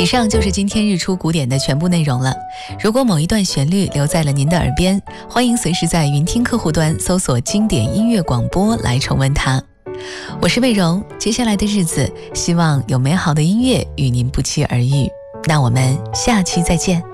以上就是今天日出古典的全部内容了。如果某一段旋律留在了您的耳边，欢迎随时在云听客户端搜索经典音乐广播来重温它。我是魏荣，接下来的日子希望有美好的音乐与您不期而遇。那我们下期再见。